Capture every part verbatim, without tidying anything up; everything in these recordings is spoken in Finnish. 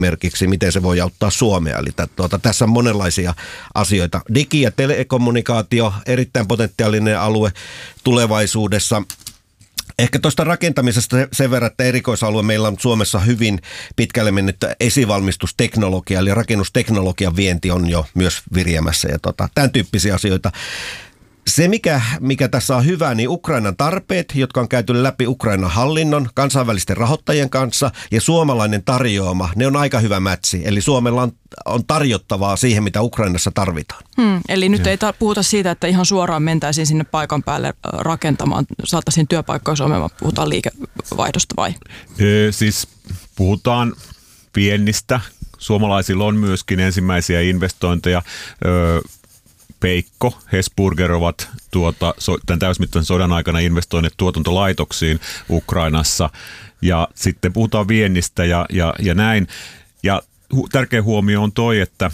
esimerkiksi, miten se voi auttaa Suomea. Eli tuota, tässä on monenlaisia asioita. Digi- ja telekommunikaatio, erittäin potentiaalinen alue tulevaisuudessa. Ehkä tuosta rakentamisesta sen verran, että erikoisalue meillä on Suomessa hyvin pitkälle mennyt esivalmistusteknologia, eli rakennusteknologian vienti on jo myös viriämässä ja tota, tämän tyyppisiä asioita. Se, mikä, mikä tässä on hyvä, niin Ukrainan tarpeet, jotka on käyty läpi Ukrainan hallinnon, kansainvälisten rahoittajien kanssa ja suomalainen tarjoama, ne on aika hyvä mätsi. Eli Suomella on, on tarjottavaa siihen, mitä Ukrainassa tarvitaan. Hmm, eli nyt ei ta- puhuta siitä, että ihan suoraan mentäisiin sinne paikan päälle rakentamaan, saataisiin työpaikkoja Suomeen, vaan puhutaan liikevaihdosta vai? Ee, siis puhutaan viennistä. Suomalaisilla on myöskin ensimmäisiä investointeja. Öö, Peikko, Hesburger ovat tuota, tämän täysmittaisen sodan aikana investoineet tuotantolaitoksiin Ukrainassa ja sitten puhutaan viennistä ja, ja, ja näin. Ja hu- tärkeä huomio on toi, että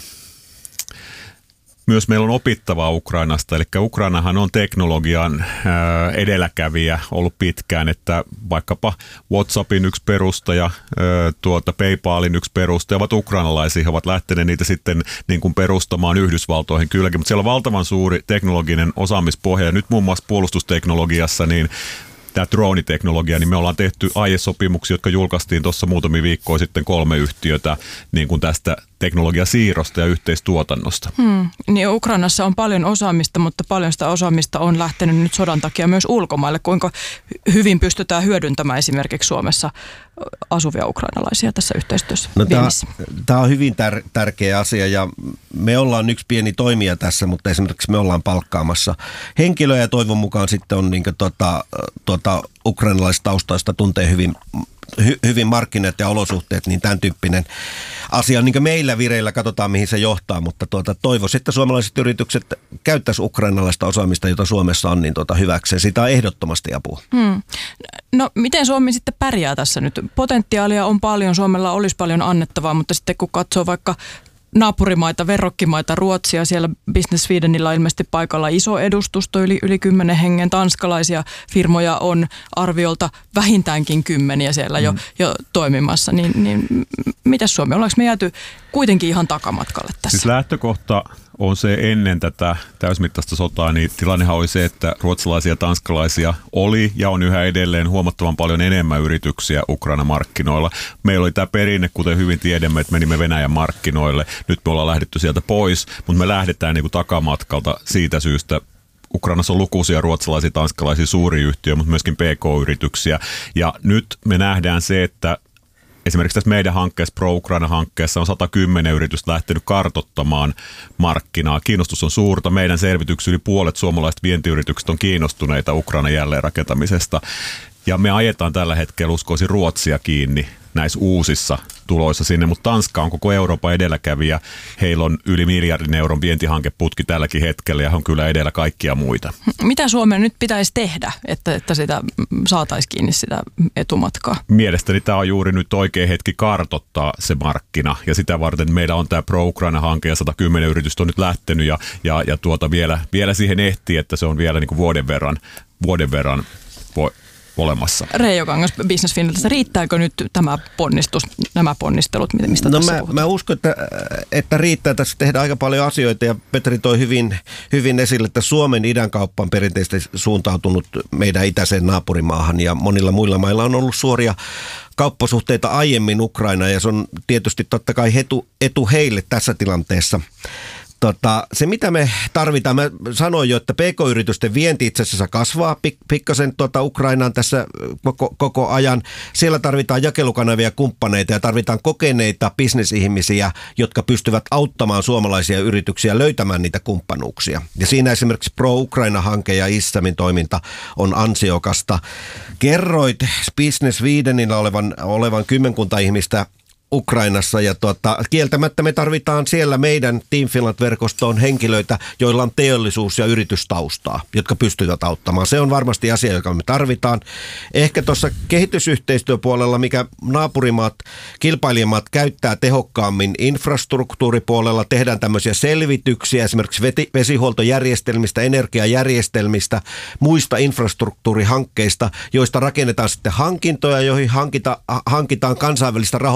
myös meillä on opittavaa Ukrainasta, eli Ukrainahan on teknologian ää, edelläkävijä ollut pitkään, että vaikkapa WhatsAppin yksi perustaja, ää, tuota PayPalin yksi perustaja ovat ukrainalaisia, he ovat lähteneet niitä sitten niin kuin perustamaan Yhdysvaltoihin kylläkin, mutta siellä on valtavan suuri teknologinen osaamispohja ja nyt muun muassa puolustusteknologiassa, niin tämä drooniteknologia, niin me ollaan tehty aiesopimuksia, jotka julkaistiin tuossa muutamia viikkoja sitten kolme yhtiötä niin kuin tästä teknologiasiirrosta ja yhteistuotannosta. Hmm. Niin Ukrainassa on paljon osaamista, mutta paljon sitä osaamista on lähtenyt nyt sodan takia myös ulkomaille. Kuinka hyvin pystytään hyödyntämään esimerkiksi Suomessa asuvia ukrainalaisia tässä yhteistyössä? No, tämä on hyvin tär- tärkeä asia ja me ollaan yksi pieni toimija tässä, mutta esimerkiksi me ollaan palkkaamassa henkilöä ja toivon mukaan sitten on niin kuin, tuota, tuota, ukrainalaistaustaista tuntee hyvin Hy, hyvin markkinat ja olosuhteet, niin tämän tyyppinen asia on niin kuin meillä vireillä, katsotaan mihin se johtaa, mutta tuota, toivoisin, että suomalaiset yritykset käyttäisivät ukrainalaista osaamista, jota Suomessa on, niin tuota, hyväkseen. Sitä on ehdottomasti apua. Hmm. No miten Suomi sitten pärjää tässä nyt? Potentiaalia on paljon, Suomella olisi paljon annettavaa, mutta sitten kun katsoo vaikka naapurimaita, verrokkimaita, Ruotsia, siellä Business Swedenillä on ilmeisesti paikalla iso edustusto, yli, yli kymmenen hengen, tanskalaisia firmoja on arviolta vähintäänkin kymmeniä siellä jo, mm. jo toimimassa, niin, niin mitäs Suomi, ollaanko me jääty kuitenkin ihan takamatkalle tässä? Siis lähtökohta on se ennen tätä täysmittaista sotaa, niin tilannehan oli se, että ruotsalaisia ja tanskalaisia oli ja on yhä edelleen huomattavan paljon enemmän yrityksiä Ukrainan markkinoilla. Meillä oli tämä perinne, kuten hyvin tiedämme, että menimme Venäjän markkinoille. Nyt me ollaan lähdetty sieltä pois, mutta me lähdetään niin kuin takamatkalta siitä syystä. Ukrainassa on lukuisia ruotsalaisia, tanskalaisia suuria yhtiöitä, mutta myöskin P K-yrityksiä. Ja nyt me nähdään se, että esimerkiksi tässä meidän hankkeessa, Pro-Ukraina-hankkeessa on sata kymmenen yritystä lähtenyt kartoittamaan markkinaa. Kiinnostus on suurta. Meidän selvityksessä yli puolet suomalaiset vientiyritykset on kiinnostuneita Ukrainan jälleenrakentamisesta. Ja me ajetaan tällä hetkellä, uskoisin, Ruotsia kiinni näissä uusissa tuloissa sinne, mutta Tanska on koko Euroopan edelläkävijä. Heillä on yli miljardin euron vientihankeputki tälläkin hetkellä ja he on kyllä edellä kaikkia muita. Mitä Suomen nyt pitäisi tehdä, että, että sitä saataisiin kiinni sitä etumatkaa? Mielestäni tämä on juuri nyt oikea hetki kartoittaa se markkina ja sitä varten meillä on tämä Pro-Ukraina-hanke ja sata kymmenen yritystä on nyt lähtenyt ja, ja, ja tuota vielä, vielä siihen ehtii, että se on vielä niin kuin vuoden verran, vuoden verran voi olemassa. Reijo Kangas Business Finlandista, riittääkö nyt tämä ponnistus, nämä ponnistelut, mistä no tässä mä, puhutaan? mä uskon, että, että riittää. Tässä tehdään aika paljon asioita ja Petri toi hyvin, hyvin esille, että Suomen idänkauppa on perinteisesti suuntautunut meidän itäiseen naapurimaahan ja monilla muilla mailla on ollut suoria kauppasuhteita aiemmin Ukraina ja se on tietysti totta kai etu, etu heille tässä tilanteessa. Tota, se mitä me tarvitaan, mä sanoin jo, että P K-yritysten vienti itse asiassa kasvaa pik- pikkasen tuota Ukrainaan tässä koko, koko ajan. Siellä tarvitaan jakelukanavia kumppaneita ja tarvitaan kokeneita bisnesihmisiä, jotka pystyvät auttamaan suomalaisia yrityksiä löytämään niitä kumppanuuksia. Ja siinä esimerkiksi Pro-Ukraina-hanke ja Issamin toiminta on ansiokasta. Kerroit Business Swedenillä olevan, olevan kymmenkunta ihmistä Ukrainassa ja tuota, kieltämättä me tarvitaan siellä meidän Team Finland-verkostoon henkilöitä, joilla on teollisuus- ja yritystaustaa, jotka pystyvät auttamaan. Se on varmasti asia, joka me tarvitaan. Ehkä tuossa kehitysyhteistyöpuolella, mikä naapurimaat, kilpailijamaat käyttää tehokkaammin infrastruktuuripuolella, tehdään tämmöisiä selvityksiä esimerkiksi vesihuoltojärjestelmistä, energiajärjestelmistä, muista infrastruktuurihankkeista, joista rakennetaan sitten hankintoja, joihin hankita, hankitaan kansainvälistä rahoitusta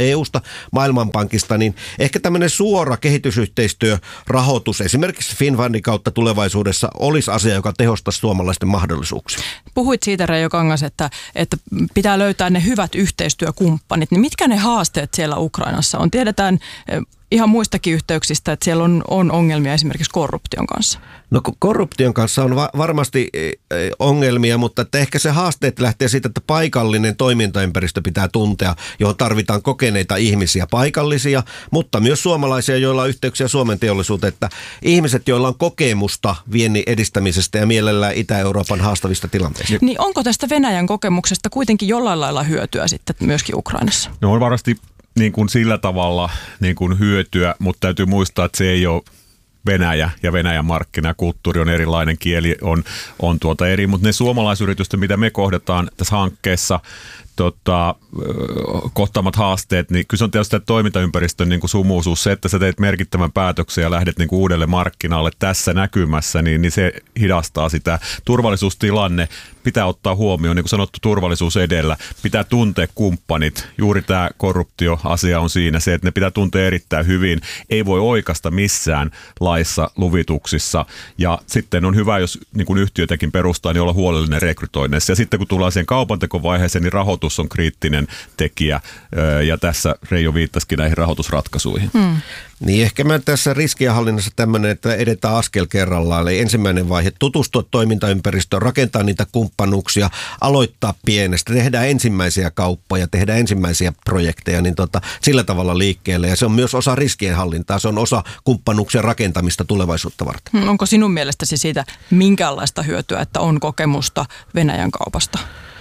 E U:sta, Maailmanpankista, niin ehkä tämmöinen suora kehitysyhteistyörahoitus esimerkiksi Finnfundin kautta tulevaisuudessa olisi asia, joka tehostaisi suomalaisten mahdollisuuksia. Puhuit siitä, Reijo Kangas, että, että pitää löytää ne hyvät yhteistyökumppanit. Niin mitkä ne haasteet siellä Ukrainassa on? Tiedetään ihan muistakin yhteyksistä, että siellä on, on ongelmia esimerkiksi korruption kanssa. No korruption kanssa on va- varmasti ongelmia, mutta että ehkä se haasteet lähtee siitä, että paikallinen toimintaympäristö pitää tuntea, johon tarvitaan kokeneita ihmisiä, paikallisia, mutta myös suomalaisia, joilla on yhteyksiä Suomen teollisuuteen, että ihmiset, joilla on kokemusta viennin edistämisestä ja mielellään Itä-Euroopan haastavista tilanteista. Niin onko tästä Venäjän kokemuksesta kuitenkin jollain lailla hyötyä sitten myöskin Ukrainassa? No on varmasti niin kuin sillä tavalla niin kuin hyötyä, mutta täytyy muistaa, että se ei ole Venäjä ja Venäjän markkinakulttuuri on erilainen, kieli on, on tuota eri, mutta ne suomalaisyritysten, mitä me kohdataan tässä hankkeessa, Tota, kohtaamat haasteet, niin kyllä se on tietysti toimintaympäristön niin kuin sumuisuus. Se, että sä teet merkittävän päätöksen ja lähdet niin kuin uudelle markkinalle tässä näkymässä, niin, niin se hidastaa sitä. Turvallisuustilanne pitää ottaa huomioon, niin kuin sanottu, turvallisuus edellä. Pitää tuntea kumppanit. Juuri tämä korruptioasia on siinä se, että ne pitää tuntea erittäin hyvin. Ei voi oikasta missään laissa, luvituksissa. Ja sitten on hyvä, jos niin kuin yhtiötäkin perustaa, niin olla huolellinen rekrytoinneissa. Ja sitten kun tullaan siihen kaupantekovaiheeseen, niin rahoitus on kriittinen tekijä, ja tässä Reijo viittasikin näihin rahoitusratkaisuihin. Hmm. Niin ehkä mä tässä riskienhallinnassa tämmöinen, että edetään askel kerrallaan. Eli ensimmäinen vaihe, tutustua toimintaympäristöön, rakentaa niitä kumppanuuksia, aloittaa pienestä, tehdään ensimmäisiä kauppoja, tehdään ensimmäisiä projekteja, niin tota, sillä tavalla liikkeelle. Ja se on myös osa riskienhallintaa, se on osa kumppanuuksien rakentamista tulevaisuutta varten. Hmm, onko sinun mielestäsi siitä minkäänlaista hyötyä, että on kokemusta Venäjän kaupasta?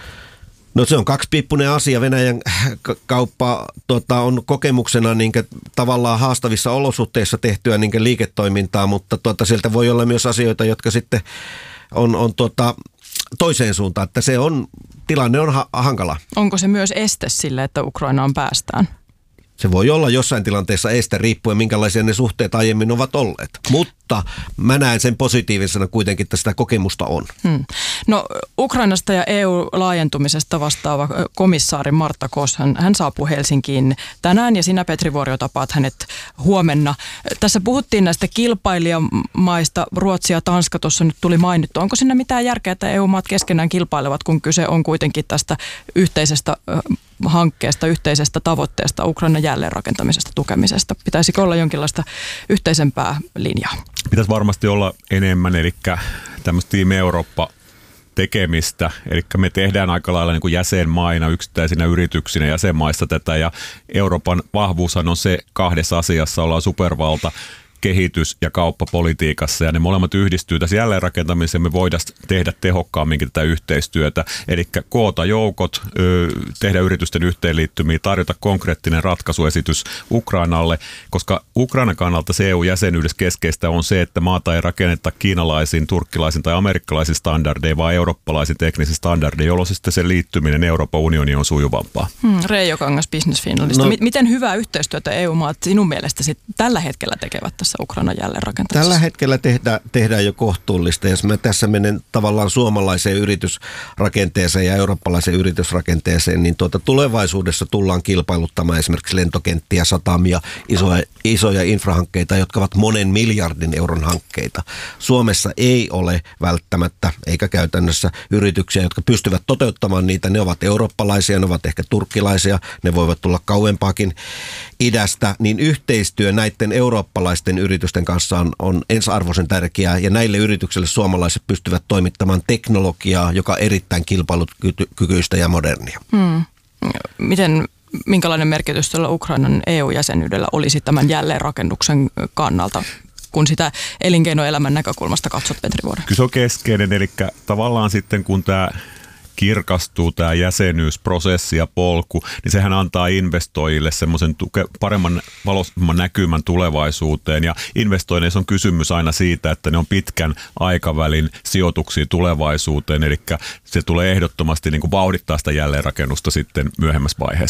No se on kaksipiippunen asia. Venäjän kauppa tota, on kokemuksena niin kuin, tavallaan haastavissa olosuhteissa tehtyä niin kuin, liiketoimintaa, mutta tota, sieltä voi olla myös asioita, jotka sitten on, on tota, toiseen suuntaan, että se on, tilanne on ha- hankala. Onko se myös este sille, että Ukrainaan päästään? Se voi olla jossain tilanteessa este riippuen, minkälaisia ne suhteet aiemmin ovat olleet. Mutta mä näen sen positiivisena kuitenkin, että sitä kokemusta on. Hmm. No Ukrainasta ja E U-laajentumisesta vastaava komissaari Martta Kos, hän, hän saapuu Helsinkiin tänään ja sinä, Petri Vuorio, tapaat hänet huomenna. Tässä puhuttiin näistä kilpailijamaista, Ruotsi ja Tanska tuossa nyt tuli mainittu. Onko siinä mitään järkeä, että E U-maat keskenään kilpailevat, kun kyse on kuitenkin tästä yhteisestä hankkeesta, yhteisestä tavoitteesta, Ukrainan jälleenrakentamisesta, tukemisesta? Pitäisikö olla jonkinlaista yhteisempää linjaa? Pitäisi varmasti olla enemmän, eli tämmöistä Team Eurooppa tekemistä, eli me tehdään aika lailla niin kuin jäsenmaina, yksittäisinä yrityksinä jäsenmaissa tätä, ja Euroopan vahvuushan on se, kahdessa asiassa ollaan supervalta, kehitys- ja kauppapolitiikassa, ja ne molemmat yhdistyy tässä jälleenrakentamiseen, me voidaan tehdä tehokkaamminkin tätä yhteistyötä, eli koota joukot, tehdä yritysten yhteenliittymiä, tarjota konkreettinen ratkaisuesitys Ukrainalle, koska Ukrainan kannalta se E U-jäsenyydessä keskeistä on se, että maata ei rakenneta kiinalaisin, turkkilaisin tai amerikkalaisin standardeja, vaan eurooppalaisin teknisin standardeja, jolloin sitten se liittyminen Euroopan unioniin on sujuvampaa. Hmm, Reijo Kangas Business Finlandista. No, miten hyvää yhteistyötä E U-maat sinun mielestäsi tällä hetkellä tekevät tässä Ukrainan jälleenrakentamisessa? Tällä hetkellä tehdä, tehdään jo kohtuullista. Jos mä tässä menen tavallaan suomalaiseen yritysrakenteeseen ja eurooppalaiseen yritysrakenteeseen, niin tuota tulevaisuudessa tullaan kilpailuttamaan esimerkiksi lentokenttiä, satamia, isoja, isoja infrahankkeita, jotka ovat monen miljardin euron hankkeita. Suomessa ei ole välttämättä eikä käytännössä yrityksiä, jotka pystyvät toteuttamaan niitä. Ne ovat eurooppalaisia, ne ovat ehkä turkkilaisia, ne voivat tulla kauempaakin idästä, niin yhteistyö näiden eurooppalaisten yritysten kanssa on, on ensiarvoisen tärkeää, ja näille yrityksille suomalaiset pystyvät toimittamaan teknologiaa, joka on erittäin kilpailukykyistä ja modernia. Hmm. Miten, minkälainen merkitys tällä Ukrainan E U-jäsenyydellä olisi tämän jälleenrakennuksen kannalta, kun sitä elinkeinoelämän näkökulmasta katsot, Petri Vuorio? Kyllä se on keskeinen, eli tavallaan sitten kun tämä kirkastuu tämä jäsenyysprosessi ja polku, niin sehän antaa investoijille semmoisen tuke, paremman valoisamman näkymän tulevaisuuteen. Ja investoinneissa on kysymys aina siitä, että ne on pitkän aikavälin sijoituksia tulevaisuuteen, eli se tulee ehdottomasti niin kuin vauhdittaa sitä jälleenrakennusta sitten myöhemmässä vaiheessa.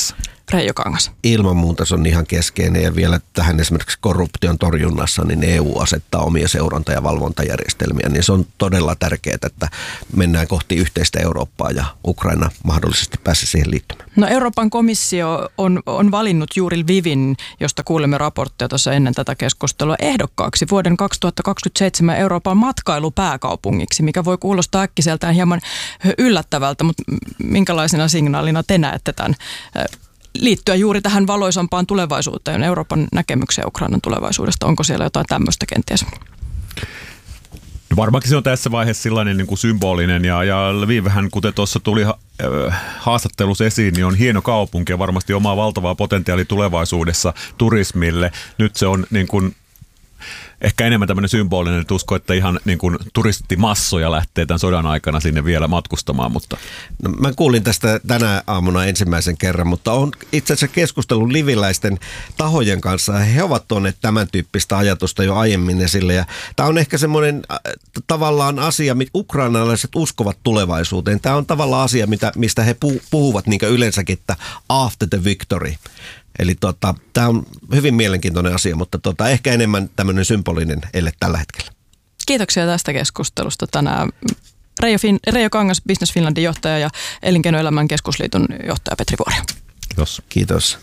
Reijo Kangas. Ilman muuta se on ihan keskeinen ja vielä tähän esimerkiksi korruption torjunnassa, niin E U asettaa omia seuranta- ja valvontajärjestelmiä, niin se on todella tärkeää, että mennään kohti yhteistä Eurooppaa ja Ukraina mahdollisesti pääsee siihen liittymään. No Euroopan komissio on, on valinnut juuri Lvivin, josta kuulemme raporttia tuossa ennen tätä keskustelua, ehdokkaaksi vuoden kaksituhattakaksikymmentäseitsemän Euroopan matkailupääkaupungiksi, mikä voi kuulostaa äkkiseltään hieman yllättävältä, mutta minkälaisena signaalina te näette tämän liittyä juuri tähän valoisampaan tulevaisuuteen, Euroopan näkemykseen Ukrainan tulevaisuudesta? Onko siellä jotain tämmöistä kenties? No varmaankin se on tässä vaiheessa sellainen niin kuin symbolinen ja, ja Lvivhän, kuten tuossa tuli ha, äh, haastattelussa esiin, niin on hieno kaupunki ja varmasti omaa valtavaa potentiaalia tulevaisuudessa turismille. Nyt se on niin kuin ehkä enemmän tämmöinen symbolinen, että usko, että ihan niin kuin turistimassoja lähtee tämän sodan aikana sinne vielä matkustamaan. Mutta. No, mä kuulin tästä tänä aamuna ensimmäisen kerran, mutta on itse asiassa keskustellut liviläisten tahojen kanssa. He ovat tuoneet tämän tyyppistä ajatusta jo aiemmin esille. Ja tämä on ehkä semmoinen äh, tavallaan asia, mitä ukrainalaiset uskovat tulevaisuuteen. Tämä on tavallaan asia, mitä, mistä he puhuvat niin yleensäkin, että after the victory. Eli tota, tämä on hyvin mielenkiintoinen asia, mutta tota, ehkä enemmän tämmöinen symbolinen ele tällä hetkellä. Kiitoksia tästä keskustelusta tänään. Reijo, fin- Reijo Kangas, Business Finlandin johtaja ja Elinkeinoelämän keskusliiton johtaja Petri Vuorio. Kiitos. Kiitos.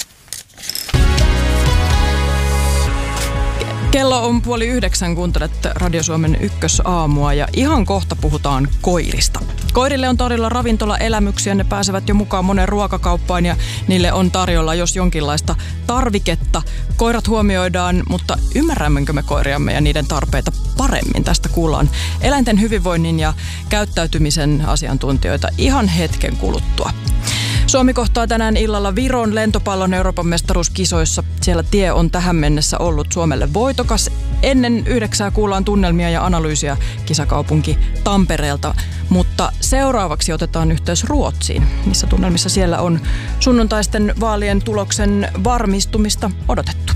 Kello on puoli yhdeksän, kuuntelet Radio Suomen ykkösaamua ja ihan kohta puhutaan koirista. Koirille on tarjolla ravintolaelämyksiä, ne pääsevät jo mukaan monen ruokakauppaan ja niille on tarjolla jos jonkinlaista tarviketta. Koirat huomioidaan, mutta ymmärrämmekö me koiriamme ja niiden tarpeita paremmin? Tästä kuullaan eläinten hyvinvoinnin ja käyttäytymisen asiantuntijoita ihan hetken kuluttua. Suomi kohtaa tänään illalla Viron lentopallon Euroopan mestaruuskisoissa. Siellä tie on tähän mennessä ollut Suomelle voitokas. Ennen yhdeksää kuullaan tunnelmia ja analyysiä kisakaupunki Tampereelta. Mutta seuraavaksi otetaan yhteys Ruotsiin. Missä tunnelmissa siellä on sunnuntaisten vaalien tuloksen varmistumista odotettu?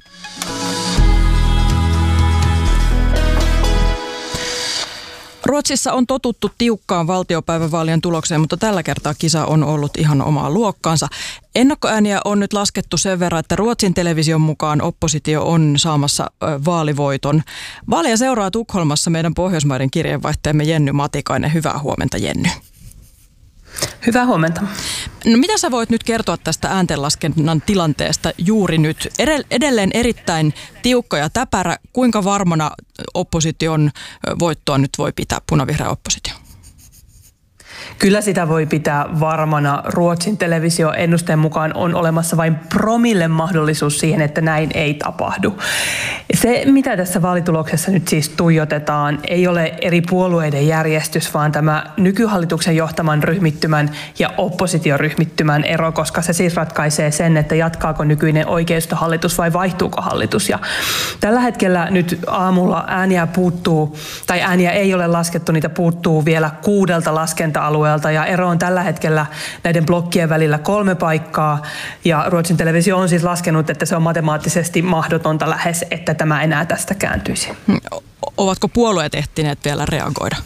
Ruotsissa on totuttu tiukkaan valtiopäivävaalien tulokseen, mutta tällä kertaa kisa on ollut ihan omaa luokkaansa. Ennakkoääniä on nyt laskettu sen verran, että Ruotsin television mukaan oppositio on saamassa vaalivoiton. Vaaleja seuraa Tukholmassa meidän Pohjoismaiden kirjeenvaihtajamme Jenny Matikainen. Hyvää huomenta, Jenny. Hyvää huomenta. No, mitä sä voit nyt kertoa tästä ääntenlaskennan tilanteesta juuri nyt? Edelleen erittäin tiukka ja täpärä. Kuinka varmana opposition voittoa nyt voi pitää punavihreä oppositio? Kyllä sitä voi pitää varmana. Ruotsin televisioennusteen mukaan on olemassa vain promille mahdollisuus siihen, että näin ei tapahdu. Se, mitä tässä vaalituloksessa nyt siis tuijotetaan, ei ole eri puolueiden järjestys, vaan tämä nykyhallituksen johtaman ryhmittymän ja oppositioryhmittymän ero, koska se siis ratkaisee sen, että jatkaako nykyinen oikeistohallitus vai vaihtuuko hallitus. Ja tällä hetkellä nyt aamulla ääniä puuttuu, tai ääniä ei ole laskettu, niitä puuttuu vielä kuudelta laskenta-alueelta, ja ero on tällä hetkellä näiden blokkien välillä kolme paikkaa, ja Ruotsin televisio on siis laskenut, että se on matemaattisesti mahdotonta lähes, että tämä enää tästä kääntyisi. Ovatko puolueet ehtineet vielä reagoida?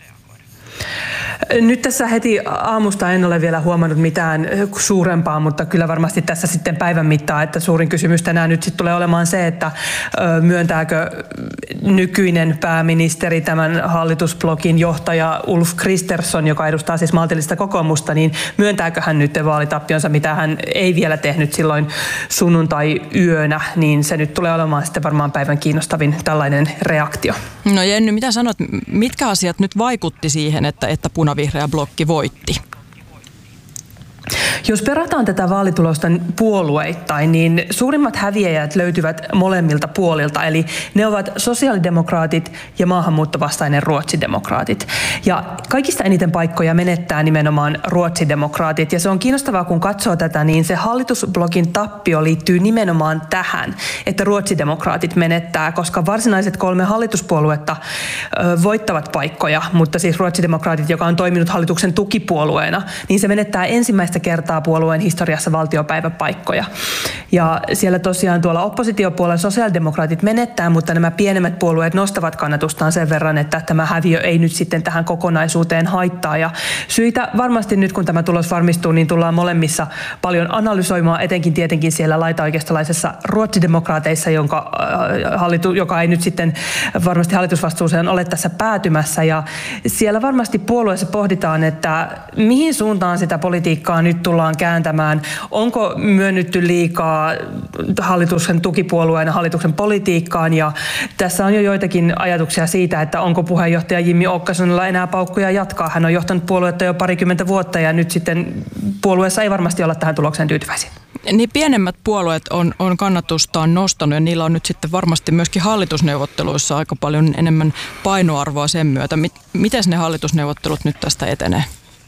Nyt tässä heti aamusta en ole vielä huomannut mitään suurempaa, mutta kyllä varmasti tässä sitten päivän mittaan, että suurin kysymys tänään nyt sitten tulee olemaan se, että myöntääkö nykyinen pääministeri, tämän hallitusblokin johtaja Ulf Kristersson, joka edustaa siis maltillista kokoomusta, niin myöntääkö hän nyt vaalitappionsa, mitä hän ei vielä tehnyt silloin sunnuntai-yönä, niin se nyt tulee olemaan sitten varmaan päivän kiinnostavin tällainen reaktio. No Jenny, mitä sanot, mitkä asiat nyt vaikutti siihen, että, että punavihreä blokki voitti? Jos perataan tätä vaalitulosta puolueittain, niin suurimmat häviäjät löytyvät molemmilta puolilta, eli ne ovat sosiaalidemokraatit ja maahanmuuttovastainen ruotsidemokraatit. Ja kaikista eniten paikkoja menettää nimenomaan ruotsidemokraatit, ja se on kiinnostavaa, kun katsoo tätä, niin se hallitusblokin tappio liittyy nimenomaan tähän, että ruotsidemokraatit menettää, koska varsinaiset kolme hallituspuoluetta ö, voittavat paikkoja, mutta siis ruotsidemokraatit, joka on toiminut hallituksen tukipuolueena, niin se menettää ensimmäistä ensimmäistä kertaa puolueen historiassa valtiopäiväpaikkoja. Ja siellä tosiaan tuolla oppositiopuolella sosiaalidemokraatit menettää, mutta nämä pienemmät puolueet nostavat kannatustaan sen verran, että tämä häviö ei nyt sitten tähän kokonaisuuteen haittaa. Ja syitä varmasti nyt, kun tämä tulos varmistuu, niin tullaan molemmissa paljon analysoimaan, etenkin tietenkin siellä laitaoikeistolaisessa ruotsidemokraateissa, jonka, äh, hallitu, joka ei nyt sitten varmasti hallitusvastuuseen ole tässä päätymässä. Ja siellä varmasti puolueessa pohditaan, että mihin suuntaan sitä politiikkaa nyt tullaan kääntämään. Onko myönnytty liikaa hallituksen tukipuolueena hallituksen politiikkaan? Ja tässä on jo joitakin ajatuksia siitä, että onko puheenjohtaja Jimmy Åkessonilla enää paukkuja jatkaa. Hän on johtanut puoluetta jo parikymmentä vuotta ja nyt sitten puolueessa ei varmasti olla tähän tulokseen tyytyväisiä. Niin pienemmät puolueet on, on kannatustaan nostanut ja niillä on nyt sitten varmasti myöskin hallitusneuvotteluissa aika paljon enemmän painoarvoa sen myötä. Miten ne hallitusneuvottelut nyt tästä etenee?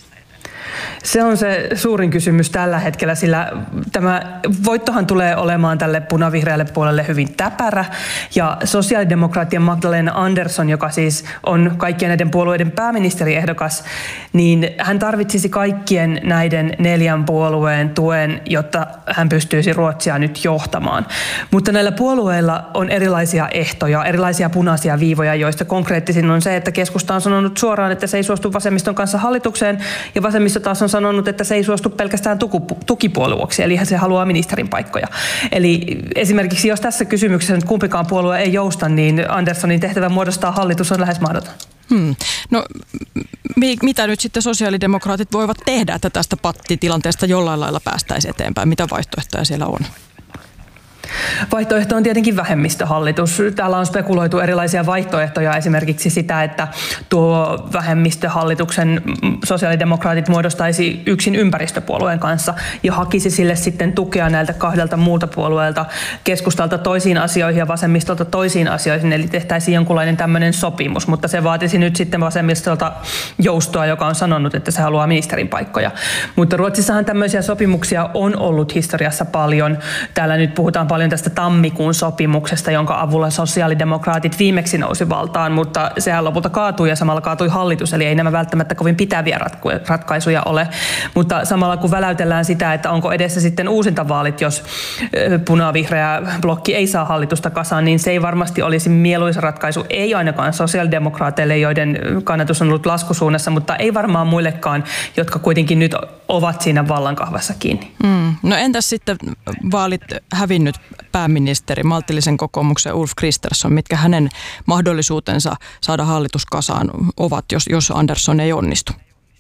Se on se suurin kysymys tällä hetkellä, sillä tämä voittohan tulee olemaan tälle punavihreälle puolelle hyvin täpärä. Ja sosiaalidemokraattien Magdalena Andersson, joka siis on kaikkien näiden puolueiden pääministeriehdokas, niin hän tarvitsisi kaikkien näiden neljän puolueen tuen, jotta hän pystyisi Ruotsia nyt johtamaan. Mutta näillä puolueilla on erilaisia ehtoja, erilaisia punaisia viivoja, joista konkreettisin on se, että keskusta on sanonut suoraan, että se ei suostu vasemmiston kanssa hallitukseen, ja vasemmisto taas on sanonut, että se ei suostu pelkästään tukipuolueeksi, eli se haluaa ministerin paikkoja. Eli esimerkiksi jos tässä kysymyksessä nyt kumpikaan puolue ei jousta, niin Anderssonin tehtävä muodostaa hallitus on lähes mahdoton. Hmm. No mi- mitä nyt sitten sosiaalidemokraatit voivat tehdä, että tästä pattitilanteesta jollain lailla päästäisiin eteenpäin? Mitä vaihtoehtoja siellä on? Vaihtoehto on tietenkin vähemmistöhallitus. Täällä on spekuloitu erilaisia vaihtoehtoja, esimerkiksi sitä, että tuo vähemmistöhallituksen sosiaalidemokraatit muodostaisi yksin ympäristöpuolueen kanssa ja hakisi sille sitten tukea näiltä kahdelta muulta puolueelta, keskustalta toisiin asioihin ja vasemmistolta toisiin asioihin, eli tehtäisiin jonkunlainen tämmöinen sopimus, mutta se vaatisi nyt sitten vasemmistolta joustoa, joka on sanonut, että se haluaa ministerin paikkoja. Mutta Ruotsissahan tämmöisiä sopimuksia on ollut historiassa paljon. Täällä nyt puhutaan paljon tästä tammikuun sopimuksesta, jonka avulla sosiaalidemokraatit viimeksi nousi valtaan, mutta sehän lopulta kaatui ja samalla kaatui hallitus, eli ei nämä välttämättä kovin pitäviä ratkaisuja ole. Mutta samalla kun väläytellään sitä, että onko edessä sitten uusintavaalit, jos punavihreä blokki ei saa hallitusta kasaan, niin se ei varmasti olisi mieluisa ratkaisu, ei ainakaan sosiaalidemokraateille, joiden kannatus on ollut laskusuunnassa, mutta ei varmaan muillekaan, jotka kuitenkin nyt ovat siinä vallankahvassa kiinni. Mm. No entäs sitten vaalit hävinnyt pääministeri, maltillisen kokoomuksen Ulf Kristersson, mitkä hänen mahdollisuutensa saada hallitus kasaan ovat, jos, jos Andersson ei onnistu?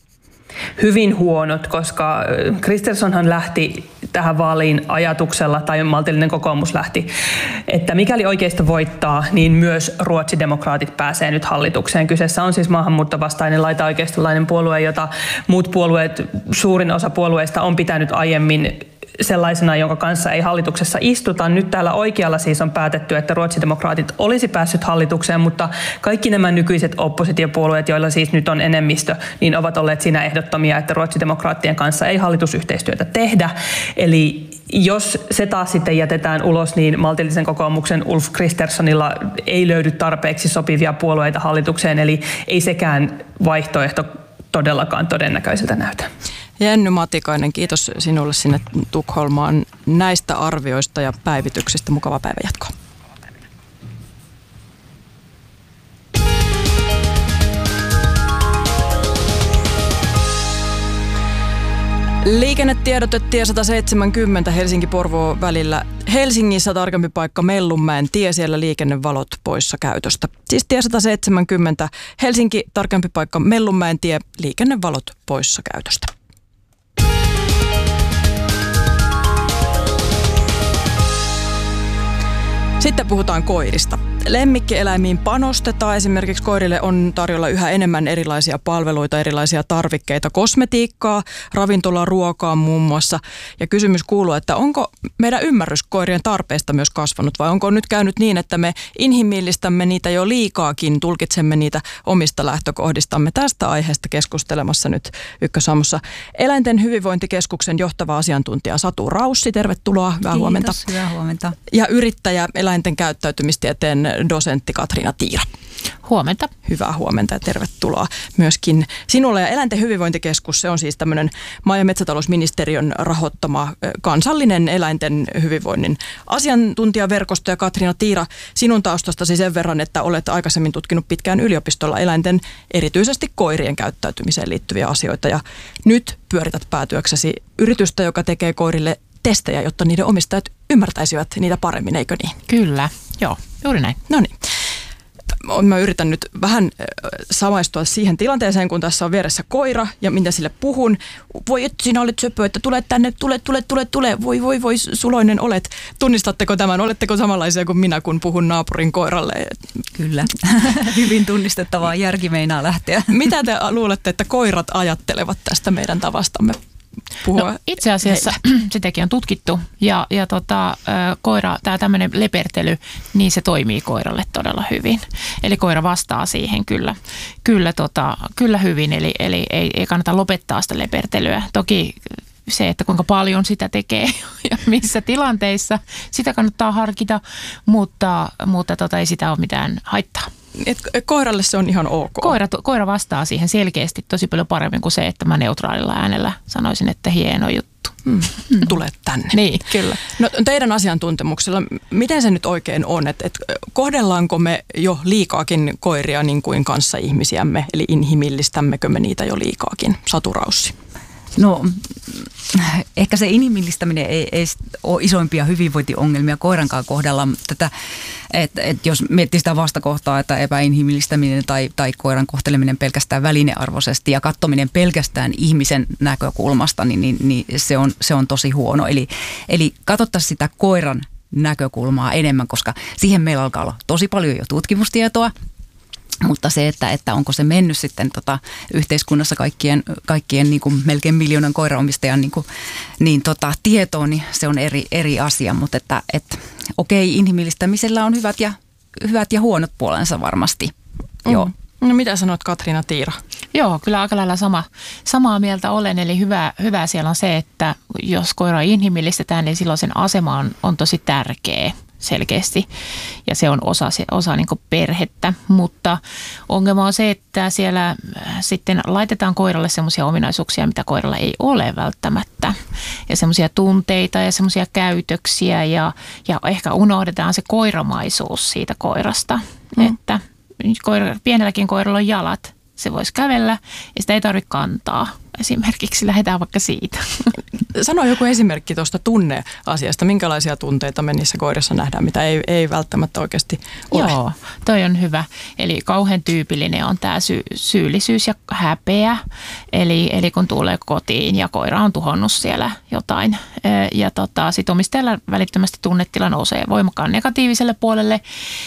Hyvin huonot, koska Kristerssonhan lähti tähän vaaliin ajatuksella, tai maltillinen kokoomus lähti, että mikäli oikeisto voittaa, niin myös ruotsidemokraatit pääsee nyt hallitukseen. Kyseessä on siis maahanmuuttovastainen laitaoikeistolainen puolue, jota muut puolueet, suurin osa puolueista on pitänyt aiemmin sellaisena, jonka kanssa ei hallituksessa istuta. Nyt täällä oikealla siis on päätetty, että ruotsidemokraatit olisi päässyt hallitukseen, mutta kaikki nämä nykyiset oppositiopuolueet, joilla siis nyt on enemmistö, niin ovat olleet siinä ehdottomia, että ruotsidemokraattien kanssa ei hallitusyhteistyötä tehdä. Eli jos se taas sitten jätetään ulos, niin maltillisen kokoomuksen Ulf Kristerssonilla ei löydy tarpeeksi sopivia puolueita hallitukseen, eli ei sekään vaihtoehto todellakaan todennäköiseltä näytä. Jenny Matikainen, kiitos sinulle sinne Tukholmaan näistä arvioista ja päivityksistä. Mukavaa päivänjatkoa. Liikennetiedote tie sata seitsemänkymmentä Helsinki-Porvoo välillä. Helsingissä tarkempi paikka Mellunmäen tie, siellä liikennevalot poissa käytöstä. Siis tie sata seitsemänkymmentä Helsinki, tarkempi paikka Mellunmäen tie, liikennevalot poissa käytöstä. Sitten puhutaan koirista. Lemmikkieläimiin panostetaan. Esimerkiksi koirille on tarjolla yhä enemmän erilaisia palveluita, erilaisia tarvikkeita, kosmetiikkaa, ravintola, ruokaa muun muassa. Ja kysymys kuuluu, että onko meidän ymmärrys koirien tarpeesta myös kasvanut vai onko nyt käynyt niin, että me inhimillistämme niitä jo liikaakin, tulkitsemme niitä omista lähtökohdistamme. Tästä aiheesta keskustelemassa nyt Ykkösaamussa Eläinten hyvinvointikeskuksen johtava asiantuntija Satu Raussi. Tervetuloa, hyvää Kiitos, huomenta. hyvää huomenta. Ja yrittäjä, eläinten käyttäytymistieteen dosentti Katriina Tiira. Huomenta. Hyvää huomenta ja tervetuloa myöskin sinulle. Ja Eläinten hyvinvointikeskus, se on siis tämmöinen maa- ja metsätalousministeriön rahoittama kansallinen eläinten hyvinvoinnin asiantuntijaverkosto. Ja Katriina Tiira, sinun taustastasi sen verran, että olet aikaisemmin tutkinut pitkään yliopistolla eläinten, erityisesti koirien käyttäytymiseen liittyviä asioita. Ja nyt pyörität päätyöksesi yritystä, joka tekee koirille testejä, jotta niiden omistajat ymmärtäisivät niitä paremmin, eikö niin? Kyllä, joo, juuri näin. No niin. Mä yritän nyt vähän samaistua siihen tilanteeseen, kun tässä on vieressä koira ja minä sille puhun. Voi, että sinä olet söpö, että tule tänne, tule, tule, tule, tule. Voi, voi, voi, suloinen olet. Tunnistatteko tämän? Oletteko samanlaisia kuin minä, kun puhun naapurin koiralle? Kyllä. Hyvin tunnistettavaa. Järki meinaa lähteä. Mitä te luulette, että koirat ajattelevat tästä meidän tavastamme puhua? No, itse asiassa sitäkin on tutkittu ja, ja tota, koira, tämä tämmöinen lepertely, niin se toimii koiralle todella hyvin. Eli koira vastaa siihen kyllä, kyllä, tota, kyllä hyvin, eli, eli ei, ei kannata lopettaa sitä lepertelyä. Toki se, että kuinka paljon sitä tekee ja missä tilanteissa, sitä kannattaa harkita, mutta, mutta tota, ei sitä ole mitään haittaa. Et koiralle se on ihan ok. Koira, koira vastaa siihen selkeästi tosi paljon paremmin kuin se, että mä neutraalilla äänellä sanoisin, että hieno juttu. Mm. Tule tänne. Niin, kyllä. No teidän asiantuntemuksella, miten se nyt oikein on? Että et, kohdellaanko me jo liikaakin koiria niin kuin kanssaihmisiämme, eli inhimillistämmekö me niitä jo liikaakin? Satu Raussi. No ehkä se inhimillistäminen ei, ei ole isoimpia hyvinvointiongelmia koirankaan kohdalla. Tätä, et, et jos miettii sitä vastakohtaa, että epäinhimillistäminen tai, tai koiran kohteleminen pelkästään välinearvoisesti ja katsominen pelkästään ihmisen näkökulmasta, niin, niin, niin se, on, se on tosi huono. Eli, eli katsottaisiin sitä koiran näkökulmaa enemmän, koska siihen meillä alkaa olla tosi paljon jo tutkimustietoa. Mutta se, että, että onko se mennyt sitten tota yhteiskunnassa kaikkien, kaikkien niin kuin melkein miljoonan koiraomistajan niin kuin, niin tota tietoon, niin se on eri, eri asia. Mutta että, että okei, inhimillistämisellä on hyvät ja, hyvät ja huonot puolensa varmasti. Mm. Joo. No mitä sanot Katriina Tiira? Joo, kyllä aika lailla sama, samaa mieltä olen. Eli hyvä, hyvä siellä on se, että jos koira inhimillistetään, niin silloin sen asema on, on tosi tärkeä selkeästi ja se on osa, osa niin kuin perhettä, mutta ongelma on se, että siellä sitten laitetaan koiralle semmoisia ominaisuuksia, mitä koiralla ei ole välttämättä ja semmoisia tunteita ja semmoisia käytöksiä ja, ja ehkä unohdetaan se koiramaisuus siitä koirasta, mm. että koira, pienelläkin koiralla on jalat, se voisi kävellä ja sitä ei tarvitse kantaa. Esimerkiksi lähdetään vaikka siitä. Sano joku esimerkki tuosta tunneasiasta. Minkälaisia tunteita me niissä koirissa nähdään, mitä ei, ei välttämättä oikeasti ole? Joo, toi on hyvä. Eli kauhean tyypillinen on tämä sy- syyllisyys ja häpeä. Eli, eli kun tulee kotiin ja koira on tuhonnut siellä jotain. Ja tota, sit omistajalla välittömästi tunnetila nousee voimakkaan negatiiviselle puolelle.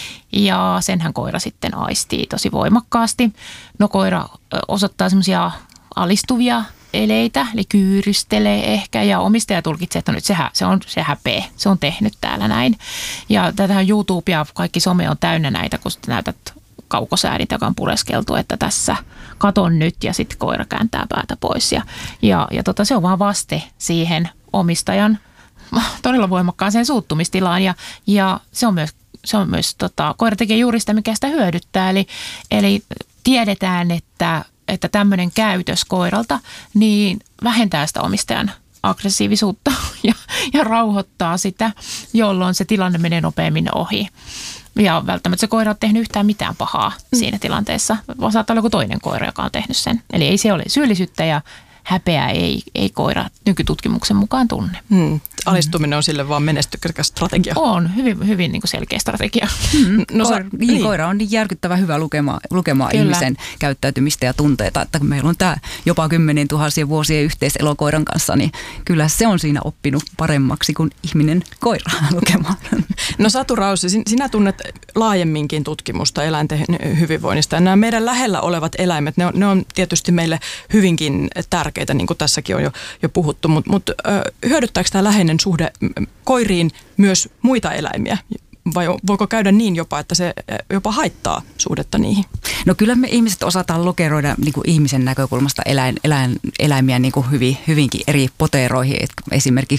Ja senhän koira sitten aistii tosi voimakkaasti. No koira osoittaa semmoisia alistuvia eleitä, eli kyyrystelee ehkä ja omistaja tulkitsee, että nyt se, se on se häpeä, se on tehnyt täällä näin. Ja tätähän YouTube ja kaikki some on täynnä näitä, kun näytät kaukosäädintä, joka on pureskeltu, että tässä katon nyt ja sitten koira kääntää päätä pois. Ja, ja, ja tota, se on vaan vaste siihen omistajan todella voimakkaaseen suuttumistilaan ja, ja se on myös, se on myös tota, koira tekee juuri sitä, mikä sitä hyödyttää, eli, eli tiedetään, että että tämmöinen käytös koiralta niin vähentää sitä omistajan aggressiivisuutta ja, ja rauhoittaa sitä, jolloin se tilanne menee nopeammin ohi. Ja välttämättä se koira on tehnyt yhtään mitään pahaa mm. siinä tilanteessa. Saattaa olla joku toinen koira, joka on tehnyt sen. Eli ei se ole syyllisyyttä ja häpeää ei, ei koira nykytutkimuksen mukaan tunne. Hmm. Alistuminen on sille vaan menestyksekäs strategia. On, hyvin, hyvin niin kuin selkeä strategia. Hmm. No, Koira, niin, niin. Koira on niin järkyttävä hyvä lukemaan, lukemaan ihmisen käyttäytymistä ja tunteita, että kun meillä on tämä jopa kymmenen tuhansien vuosien yhteiselo koiran kanssa, niin kyllä se on siinä oppinut paremmaksi kuin ihminen koira lukemaan. No Satu Raussi, sinä tunnet laajemminkin tutkimusta eläinten hyvinvoinnista. Ja nämä meidän lähellä olevat eläimet, ne on, ne on tietysti meille hyvinkin tärkeitä, niin kuin tässäkin on jo, jo puhuttu, mutta mut, hyödyttääkö tämä läheinen suhde koiriin myös muita eläimiä? Vai voiko käydä niin jopa, että se jopa haittaa suhdetta niihin? No kyllä me ihmiset osataan lokeroida niin kuin ihmisen näkökulmasta eläin, eläin, eläimiä niin kuin hyvin, hyvinkin eri poteroihin. Et esimerkiksi just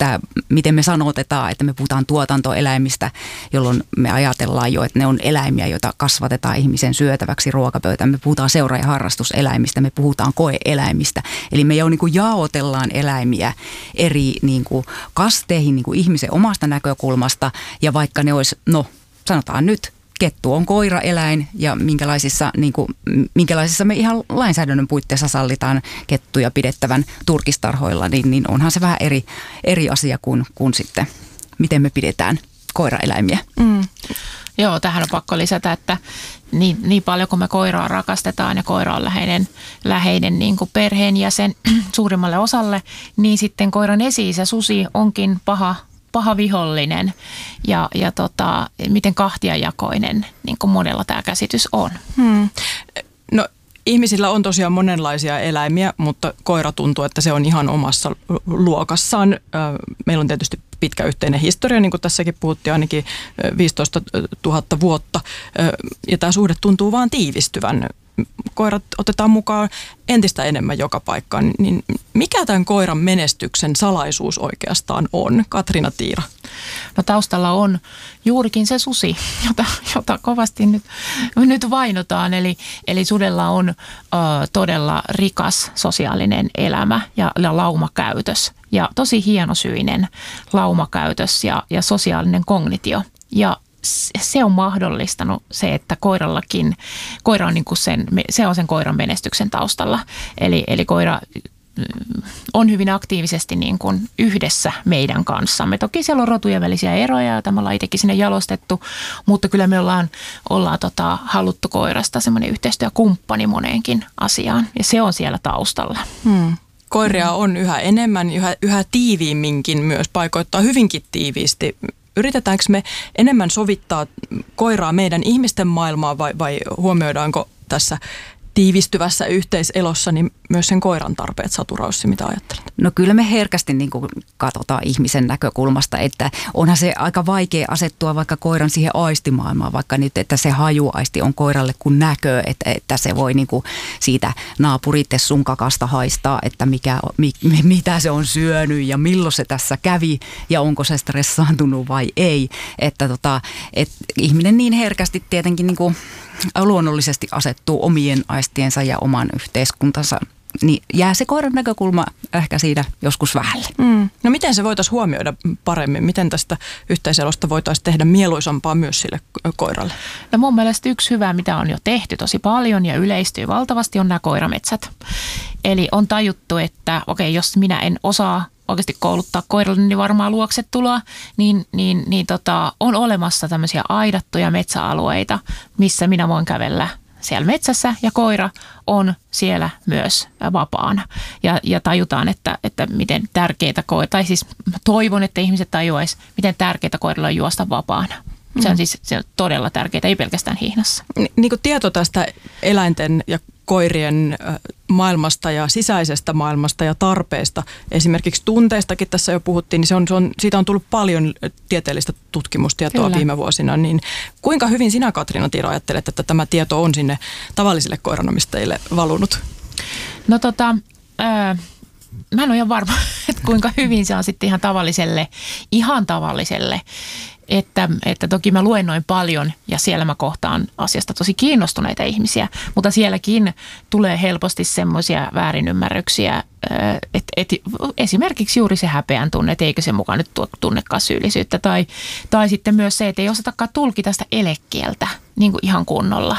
että miten me sanotetaan, että me puhutaan tuotantoeläimistä, jolloin me ajatellaan jo, että ne on eläimiä, joita kasvatetaan ihmisen syötäväksi ruokapöytään. Me puhutaan seura- ja harrastuseläimistä, me puhutaan koeeläimistä. Eli me jo niin kuin jaotellaan eläimiä eri niin kuin kasteihin niin kuin ihmisen omasta näkökulmasta, ja vaikka ne olisi, no sanotaan nyt, kettu on koiraeläin ja minkälaisissa, niin kuin, minkälaisissa me ihan lainsäädännön puitteissa sallitaan kettuja pidettävän turkistarhoilla, niin, niin onhan se vähän eri, eri asia kuin, kuin sitten, miten me pidetään koiraeläimiä. Mm. Joo, tähän on pakko lisätä, että niin, niin paljon kuin me koiraa rakastetaan ja koira on läheinen, läheinen niin kuin perheenjäsen suurimmalle osalle, niin sitten koiran esi-isä Susi onkin paha paha vihollinen ja, ja tota, miten kahtiajakoinen niin kuin monella tämä käsitys on. Hmm. No ihmisillä on tosiaan monenlaisia eläimiä, mutta koira tuntuu, että se on ihan omassa luokassaan. Meillä on tietysti pitkä yhteinen historia, niin kuin tässäkin puhuttiin, ainakin viisitoista tuhatta vuotta. Ja tämä suhde tuntuu vaan tiivistyvän. Koirat otetaan mukaan entistä enemmän joka paikkaan. Niin mikä tämän koiran menestyksen salaisuus oikeastaan on? Katriina Tiira. No taustalla on juurikin se susi, jota, jota kovasti nyt, nyt vainotaan. Eli, eli sudella on ö, todella rikas sosiaalinen elämä ja, ja laumakäytös. Ja tosi hienosyinen laumakäytös ja, ja sosiaalinen kognitio. Ja se on mahdollistanut se, että koirallakin, koira on niin kuin sen, se on sen koiran menestyksen taustalla. Eli, eli koira on hyvin aktiivisesti niin kuin yhdessä meidän kanssamme. Toki siellä on rotujen välisiä eroja, joita me ollaan itsekin sinne jalostettu, mutta kyllä me ollaan, ollaan tota, haluttu koirasta semmoinen yhteistyökumppani moneenkin asiaan, ja se on siellä taustalla. Hmm. Koiria on yhä enemmän, yhä, yhä tiiviimminkin myös, paikoittaa hyvinkin tiiviisti. Yritetäänkö me enemmän sovittaa koiraa meidän ihmisten maailmaan vai, vai huomioidaanko tässä tiivistyvässä yhteiselossa niin myös sen koiran tarpeet? Satu Raussi, mitä ajattelet? No kyllä me herkästi niin kuin katsotaan ihmisen näkökulmasta, että onhan se aika vaikea asettua vaikka koiran siihen aistimaailmaan, vaikka nyt, että se hajuaisti on koiralle kuin näkö, että, että se voi niin kuin siitä naapuritessun kakasta haistaa, että mikä, mi, mitä se on syönyt ja milloin se tässä kävi ja onko se stressaantunut vai ei. Että tota, et ihminen niin herkästi tietenkin niin kuin luonnollisesti asettuu omien aistiensa ja oman yhteiskuntansa, niin jää se koiran näkökulma ehkä siitä joskus vähälle. Mm. No miten se voitaisiin huomioida paremmin? Miten tästä yhteiselosta voitaisiin tehdä mieluisampaa myös sille koiralle? No mun mielestä yksi hyvä, mitä on jo tehty tosi paljon ja yleistyy valtavasti, on nämä koirametsät. Eli on tajuttu, että okei, jos minä en osaa oikeasti kouluttaa koiralle, niin varmaan luokse tuloa, niin, niin, niin tota, on olemassa tämmöisiä aidattuja metsäalueita, missä minä voin kävellä siellä metsässä ja koira on siellä myös vapaana. Ja, ja tajutaan, että, että miten tärkeää koira, tai siis toivon, että ihmiset tajuaisi, miten tärkeää koirilla on juosta vapaana. Se on siis se on todella tärkeää, ei pelkästään hihnassa. Ni, niin kuin tieto tästä eläinten ja koirien maailmasta ja sisäisestä maailmasta ja tarpeista, esimerkiksi tunteistakin tässä jo puhuttiin, niin se on, se on, siitä on tullut paljon tieteellistä tutkimustietoa Kyllä. viime vuosina. Niin kuinka hyvin sinä, Katriina Tiira, ajattelet, että tämä tieto on sinne tavallisille koiranomistajille valunut? No tota... Ää... Mä en ole ihan varma, että kuinka hyvin se on sitten ihan tavalliselle, ihan tavalliselle, että, että toki mä luennoin paljon ja siellä mä kohtaan asiasta tosi kiinnostuneita ihmisiä, mutta sielläkin tulee helposti semmoisia väärinymmärryksiä, että, että esimerkiksi juuri se häpeän tunne, että eikö se mukaan nyt tunnekaan syyllisyyttä tai, tai sitten myös se, että ei osatakaan tulkita sitä elekieltä niin kuin ihan kunnolla,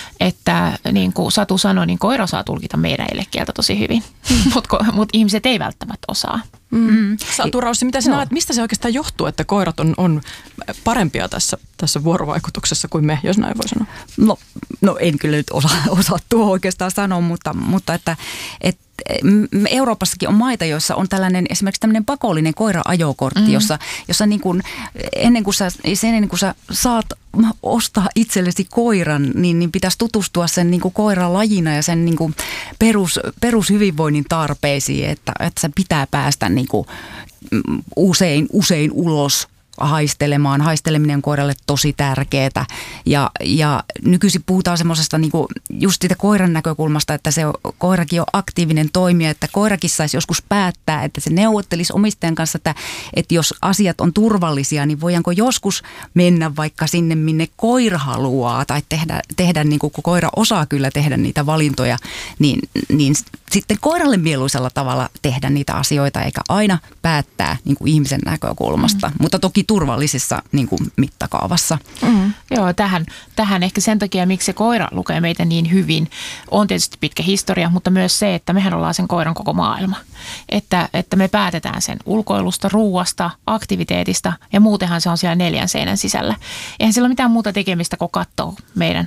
että niin kuin Satu sanoi, niin koira osaa tulkita meidän elekieltä tosi hyvin, mutta mut ihmiset ei välttämättä osaa. Mm. Satu Raussi, mitä sinä ajat, mistä se oikeastaan johtuu, että koirat on, on parempia tässä, tässä vuorovaikutuksessa kuin me, jos näin voi sanoa? No, no en kyllä nyt osaa, osaa tuo oikeastaan sanoa, mutta, mutta että, että Euroopassakin on maita, joissa on tällainen esimerkiksi tämmöinen pakollinen koira-ajokortti, mm-hmm. jossa, jossa niin kuin, ennen, kuin sä, ennen kuin sä saat ostaa itsellesi koiran, niin, niin pitäisi tutustua sen niin kuin koiran lajina ja sen niin kuin perus, perushyvinvoinnin tarpeisiin, että, että se pitää päästä niin kuin usein, usein ulos haistelemaan. Haisteleminen on koiralle tosi tärkeää. Ja, ja nykyisin puhutaan semmoisesta niinku just siitä koiran näkökulmasta, että se koirakin on aktiivinen toimija, että koirakin saisi joskus päättää, että se neuvottelisi omistajan kanssa, että, että jos asiat on turvallisia, niin voidaanko joskus mennä vaikka sinne, minne koira haluaa tai tehdä, tehdä niin kuin koira osaa kyllä tehdä niitä valintoja, niin, niin sitten koiralle mieluisella tavalla tehdä niitä asioita eikä aina päättää niin kuin ihmisen näkökulmasta, mm. mutta toki turvallisessa niin kuin mittakaavassa. Mm. Joo, tähän, tähän ehkä sen takia, miksi se koira lukee meitä niin hyvin, on tietysti pitkä historia, mutta myös se, että mehän ollaan sen koiran koko maailma. Että, että me päätetään sen ulkoilusta, ruuasta, aktiviteetista ja muutenhan se on siellä neljän seinän sisällä. Eihän sillä ole mitään muuta tekemistä kuin katsoa meidän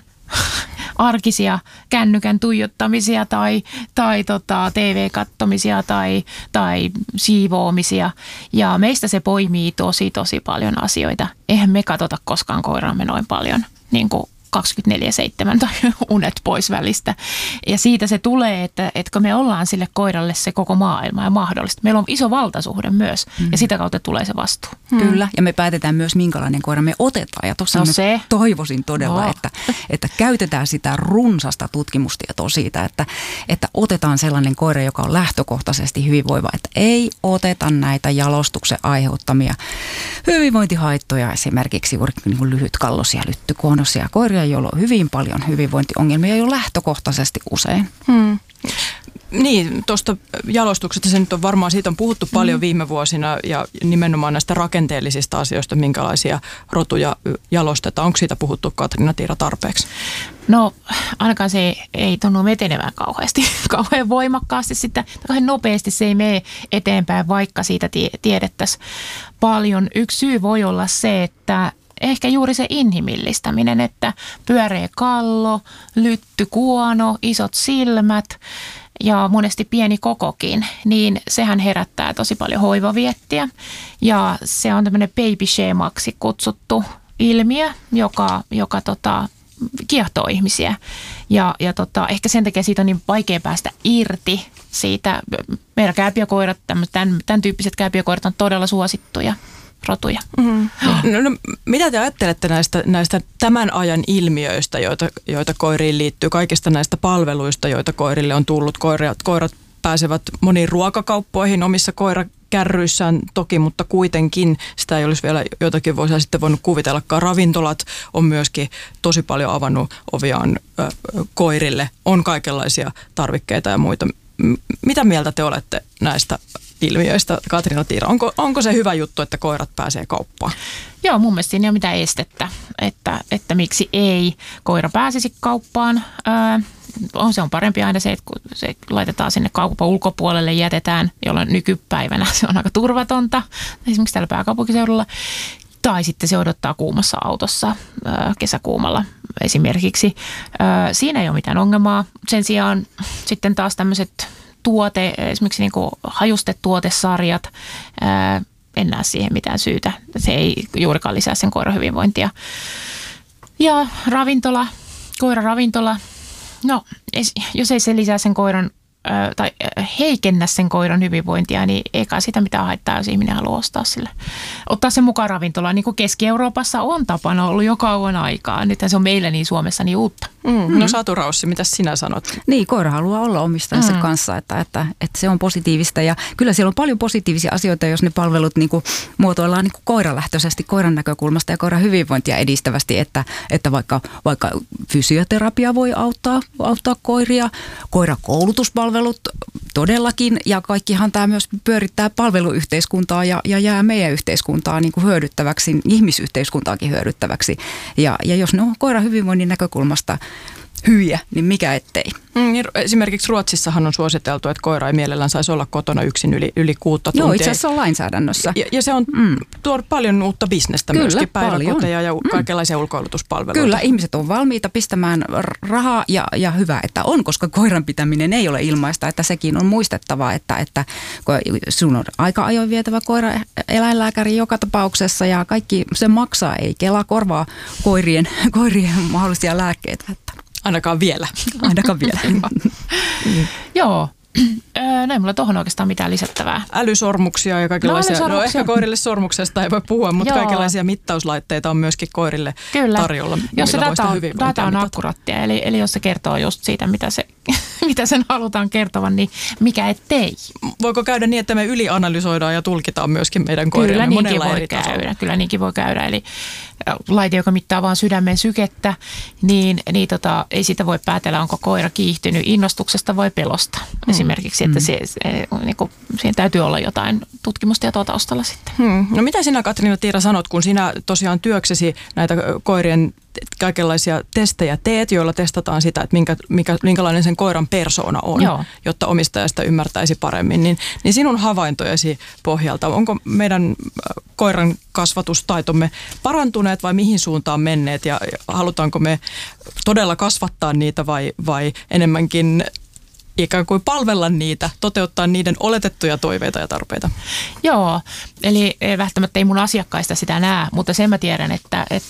arkisia kännykän tuijottamisia tai, tai tota, T V-kattomisia tai, tai siivoamisia. Ja meistä se poimii tosi, tosi paljon asioita. Eihän me katsota koskaan koiraamme noin paljon, niin kuin kaksikymmentäneljä seitsemän tai unet pois välistä. Ja siitä se tulee, että, että me ollaan sille koiralle se koko maailma ja mahdollista. Meillä on iso valtasuhde myös mm. ja sitä kautta tulee se vastuu. Mm. Kyllä, ja me päätetään myös, minkälainen koira me otetaan. Ja tuossa no se. toivoisin todella, no. että, että käytetään sitä runsasta tutkimustietoa siitä, että, että otetaan sellainen koira, joka on lähtökohtaisesti hyvinvoiva, että ei oteta näitä jalostuksen aiheuttamia hyvinvointihaittoja, esimerkiksi juuri niin kuin lyhytkallosia, lyttykuonosia koiria, joilla on hyvin paljon hyvinvointiongelmia jo lähtökohtaisesti usein. Hmm. Niin, tuosta jalostuksesta se nyt on varmaan, siitä on puhuttu paljon hmm. viime vuosina ja nimenomaan näistä rakenteellisista asioista, minkälaisia rotuja jalostetaan. Onko siitä puhuttu, Katriina Tiira, tarpeeksi? No ainakaan se ei, ei tunnu etenevään kauheasti, kauhean voimakkaasti sitten, kauhean nopeasti se ei mene eteenpäin, vaikka siitä tie, tiedettäisiin paljon. Yksi syy voi olla se, että ehkä juuri se inhimillistäminen, että pyöreä kallo, lyttykuono, isot silmät ja monesti pieni kokokin, niin sehän herättää tosi paljon hoivaviettiä. Ja se on tämmöinen baby shamaksi kutsuttu ilmiö, joka, joka tota, kiehtoo ihmisiä. Ja, ja tota, ehkä sen takia siitä on niin vaikea päästä irti siitä. Meidän kääpiökoirat, tämän, tämän tyyppiset kääpiökoirat on todella suosittuja rotuja. Mm. No, no, mitä te ajattelette näistä, näistä tämän ajan ilmiöistä, joita, joita koiriin liittyy, kaikista näistä palveluista, joita koirille on tullut? Koirat, koirat pääsevät moniin ruokakauppoihin omissa koirakärryissään toki, mutta kuitenkin sitä ei olisi vielä jotakin vuosia sitten voinut kuvitellakaan. Ravintolat on myöskin tosi paljon avannut oviaan ö, koirille. On kaikenlaisia tarvikkeita ja muita. M- mitä mieltä te olette näistä ilmiöistä, Katriina Tiira? Onko, onko se hyvä juttu, että koirat pääsee kauppaan? Joo, mun mielestä siinä ei ole mitään estettä, että, että miksi ei koira pääsisi kauppaan. Öö, on, se on parempi aina se, että kun se laitetaan sinne kaupan ulkopuolelle, jätetään, jolloin nykypäivänä se on aika turvatonta, esimerkiksi täällä pääkaupunkiseudulla. Tai sitten se odottaa kuumassa autossa öö, kesäkuumalla esimerkiksi. Öö, siinä ei ole mitään ongelmaa. Sen sijaan sitten taas tämmöiset tuote, esimerkiksi niin kuin hajustetuotesarjat, ää, en näe siihen mitään syytä. Se ei juurikaan lisää sen koiran hyvinvointia. Ja ravintola, koiraravintola, no jos ei se lisää sen koiran ää, tai heikennä sen koiran hyvinvointia, niin eikä sitä mitään haittaa, jos ihminen haluaa ostaa sille. Ottaa sen mukaan ravintolaan, niin kuin Keski-Euroopassa on tapana ollut jo kauan aikaa. Nythän se on meillä niin Suomessa niin uutta. Mm. No Satu Raussi, mitä sinä sanot? Niin, koira haluaa olla omistajansa mm. kanssa, että, että, että se on positiivista ja kyllä siellä on paljon positiivisia asioita, jos ne palvelut niin kuin muotoillaan niin kuin koiralähtöisesti, koiran näkökulmasta ja koiran hyvinvointia edistävästi, että, että vaikka, vaikka fysioterapia voi auttaa, auttaa koiria, koirakoulutuspalvelut todellakin ja kaikkihan tämä myös pyörittää palveluyhteiskuntaa ja, ja jää meidän yhteiskuntaa niin kuin hyödyttäväksi, ihmisyhteiskuntaakin hyödyttäväksi ja, ja jos ne on koiran hyvinvoinnin näkökulmasta hyviä, niin mikä ettei. Mm, esimerkiksi Ruotsissahan on suositeltu, että koira ei mielellään saisi olla kotona yksin yli, yli kuutta tuntia. Joo, itse asiassa on lainsäädännössä. Ja, ja se on mm. tuonut paljon uutta bisnestä Kyllä, myöskin, päiväkoteja paljon. ja kaikenlaisia mm. ulkoilutuspalveluita. Kyllä, ihmiset on valmiita pistämään rahaa ja, ja hyvä, että on, koska koiran pitäminen ei ole ilmaista, että sekin on muistettava, että, että sun on aika ajoin vietävä koira eläinlääkäri joka tapauksessa ja kaikki se maksaa, ei Kela korvaa koirien, koirien mahdollisia lääkkeitä. Ainakaan vielä. Ainakaan vielä. Joo, Öö, no ei mulla tohon oikeastaan mitään lisättävää. Älysormuksia ja kaikenlaisia. No, no ehkä koirille sormuksesta ei voi puhua, mutta Joo. kaikenlaisia mittauslaitteita on myöskin koirille Kyllä. tarjolla. Jos se data on, data on akkuraattia, eli, eli jos se kertoo just siitä, mitä, se, mitä sen halutaan kertovan, niin mikä ettei. Voiko käydä niin, että me ylianalysoidaan ja tulkitaan myöskin meidän koiriamme monella eri tasolla? Kyllä niinkin voi käydä. Eli laite, joka mittaa vaan sydämen sykettä, niin, niin tota, ei sitä voi päätellä, onko koira kiihtynyt innostuksesta vai pelosta. Hmm. Esimerkiksi, että se, se, niin kuin, siihen täytyy olla jotain tutkimustietoa taustalla sitten. Hmm. No mitä sinä, Katriina Tiira, sanot, kun sinä tosiaan työksesi näitä koirien kaikenlaisia testejä teet, joilla testataan sitä, että minkä, mikä, minkälainen sen koiran persoona on, Joo. jotta omistaja sitä ymmärtäisi paremmin, niin, niin sinun havaintojesi pohjalta, onko meidän koiran kasvatustaitomme parantuneet vai mihin suuntaan menneet ja halutaanko me todella kasvattaa niitä vai, vai enemmänkin ikään kuin palvella niitä, toteuttaa niiden oletettuja toiveita ja tarpeita? Joo, eli välttämättä ei mun asiakkaista sitä näe, mutta sen mä tiedän, että, että